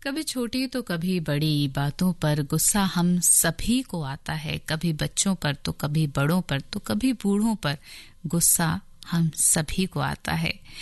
कभी छोटी तो कभी बड़ी बातों पर गुस्सा हम सभी को आता है, कभी बच्चों पर तो कभी बड़ों पर तो कभी बूढ़ों पर गुस्सा हम सभी को आता है।